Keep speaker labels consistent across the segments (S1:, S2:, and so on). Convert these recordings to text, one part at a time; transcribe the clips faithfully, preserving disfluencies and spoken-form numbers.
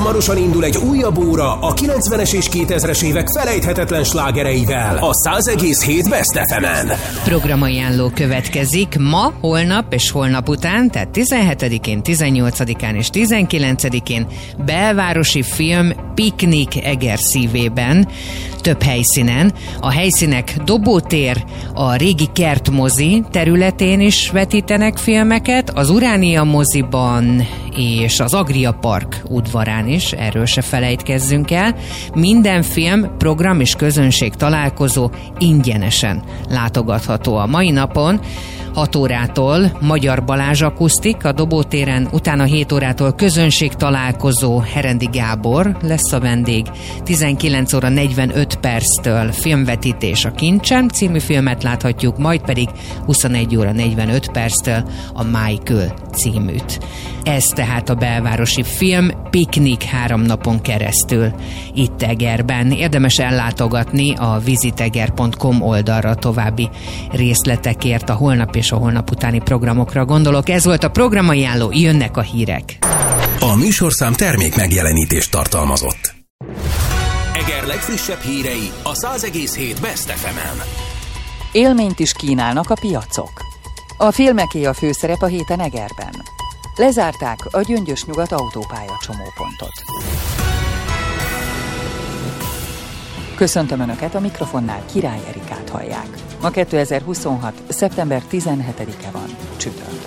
S1: Hamarosan indul egy újabb óra a kilencvenes és kétezres évek felejthetetlen slágereivel a száz egész hét Best ef emen.
S2: Programajánló következik ma, holnap és holnap után, tehát tizenhetedikén, tizennyolcadikán és tizenkilencedikén belvárosi film Piknik Egerszívében, több helyszínen. A helyszínek Dobótér, a régi kertmozi területén is vetítenek filmeket, az Uránia moziban és az Agria Park udvarán is, erről se felejtkezzünk el. Minden film, program és közönség találkozó ingyenesen látogatható a mai napon. hat órától Magyar Balázs akusztik a Dobótéren, utána hét órától közönség találkozó, Herendi Gábor lesz a vendég, tizenkilenc óra negyvenöt perctől filmvetítés a Kincsen című filmet láthatjuk, majd pedig huszonegy óra negyvenöt perctől a Michael címűt. Ez tehát a belvárosi film Piknik három napon keresztül itt Egerben. Érdemes ellátogatni a visiteger pont com oldalra további részletekért, a holnap és a holnap utáni programokra gondolok. Ez volt a programajánló, jönnek a hírek.
S1: A műsorszám termék megjelenítést tartalmazott. Eger legfrissebb hírei a száz egész hét Best ef emen.
S3: Élményt is kínálnak a piacok. A filmeké a főszerep a héten Egerben. Lezárták a Gyöngyös Nyugat autópálya csomópontot. Köszöntöm Önöket, a mikrofonnál Király Erikát hallják. Ma kétezer-huszonhat. szeptember tizenhetedike van, csütörtök.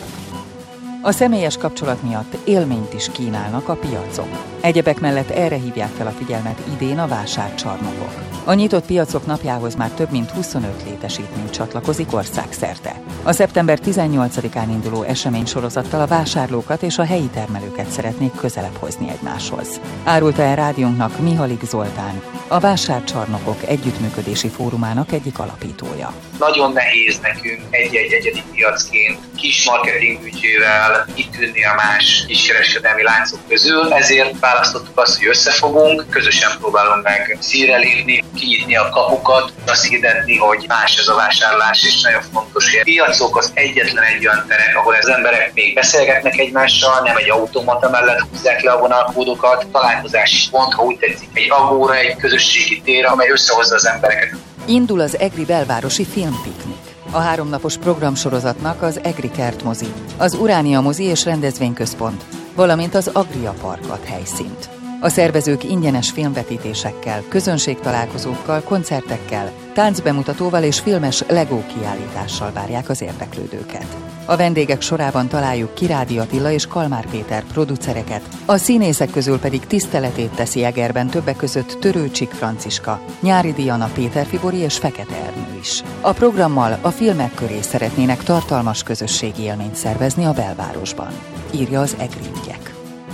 S3: A személyes kapcsolat miatt élményt is kínálnak a piacok. Egyebek mellett erre hívják fel a figyelmet idén a vásárcsarnokok. A nyitott piacok napjához már több mint huszonöt létesítmény csatlakozik országszerte. A szeptember tizennyolcadikán induló eseménysorozattal a vásárlókat és a helyi termelőket szeretnék közelebb hozni egymáshoz. Árulta el rádiónknak Mihalik Zoltán, a Vásárcsarnokok Együttműködési Fórumának egyik alapítója.
S4: Nagyon nehéz nekünk egy-egy egyedi piacként kis marketingbüdzsével itt ülni a más kiskereskedelmi láncok közül, ezért választottuk azt, hogy összefogunk, közösen próbálunk meg színre lépni, kinyitni a kapukat, azt hirdetni, hogy más ez a vásárlás, és nagyon fontos, hogy a piacok az egyetlen egy olyan terek, ahol az emberek még beszélgetnek egymással, nem egy automata mellett húzzák le a vonalkódokat, találkozási pont, ha úgy tetszik, egy agóra, egy közösségi tér, amely összehozza az embereket.
S3: Indul az egri belvárosi filmpiknik. A háromnapos programsorozatnak az Egri Kertmozi, az Uránia mozi és rendezvényközpont, valamint az Agria Park ad helyszínt. A szervezők ingyenes filmvetítésekkel, közönségtalálkozókkal, koncertekkel, táncbemutatóval és filmes Lego kiállítással várják az érdeklődőket. A vendégek sorában találjuk Kirádi Attila és Kalmár Péter producereket, a színészek közül pedig tiszteletét teszi Egerben többek között Törőcsik Franciska, Nyári Diana, Péter Fibori és Fekete Ernő is. A programmal a filmek köré szeretnének tartalmas közösségi élményt szervezni a belvárosban, írja az Egri Ügyek.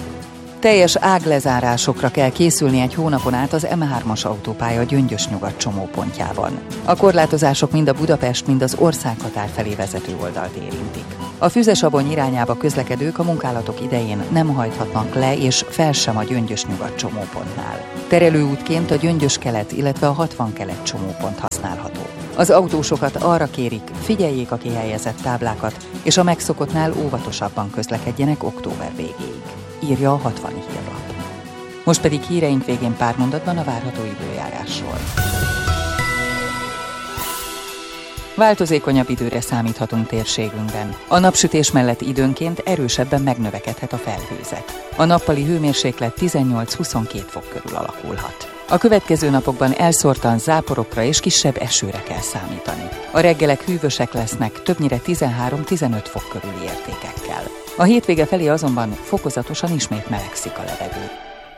S3: Teljes áglezárásokra kell készülni egy hónapon át az em hármas autópálya Gyöngyös Nyugat csomópontjában. A korlátozások mind a Budapest, mind az országhatár felé vezető oldalt érintik. A Füzesabony irányába közlekedők a munkálatok idején nem hajthatnak le és fel sem a Gyöngyös Nyugat csomópontnál. Terelőútként a Gyöngyös kelet, illetve a hatvan kelet csomópont használható. Az autósokat arra kérik, figyeljék a kihelyezett táblákat, és a megszokottnál óvatosabban közlekedjenek október végéig, írja a hatvani hírlap. Most pedig híreink végén pár mondatban a várható időjárásról. Változékonyabb időre számíthatunk térségünkben. A napsütés mellett időnként erősebben megnövekedhet a felhőzet. A nappali hőmérséklet tizennyolc-huszonkét fok körül alakulhat. A következő napokban elszórtan záporokra és kisebb esőre kell számítani. A reggelek hűvösek lesznek, többnyire tizenhárom-tizenöt fok körüli értékekkel. A hétvége felé azonban fokozatosan ismét melegszik a levegő.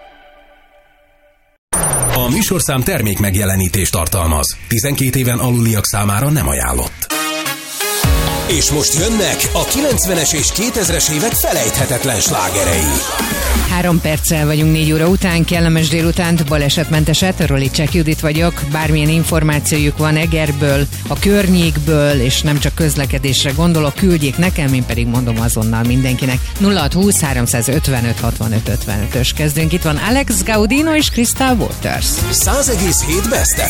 S1: A műsorszám termék megjelenítést tartalmaz. tizenkét éven aluliak számára nem ajánlott. És most jönnek a kilencvenes és kétezres évek felejthetetlen slágerei.
S2: Három perccel vagyunk négy óra után, kellemes délutánt, balesetmenteset, Rolicek Judit vagyok. Bármilyen információjuk van Egerből, a környékből, és nem csak közlekedésre gondolok, küldjék nekem, én pedig mondom azonnal mindenkinek. nulla hat húsz háromszázötvenöt hatvanöt ötvenötös kezdünk. Itt van Alex Gaudino és Crystal Waters.
S1: száz egész hét Best ef